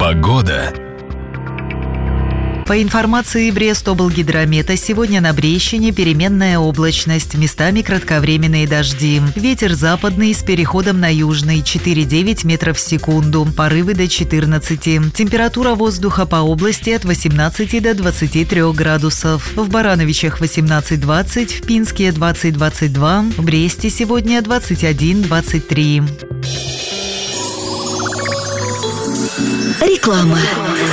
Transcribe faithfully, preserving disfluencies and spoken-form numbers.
Погода. По информации Брест-облгидромета, сегодня на Брещине переменная облачность, местами кратковременные дожди. Ветер западный с переходом на южный, четыре-девять метров в секунду, порывы до четырнадцати. Температура воздуха по области от восемнадцати до двадцати трёх градусов. В Барановичах восемнадцать-двадцать, в Пинске двадцать-двадцать два, в Бресте сегодня двадцать один двадцать три. Реклама.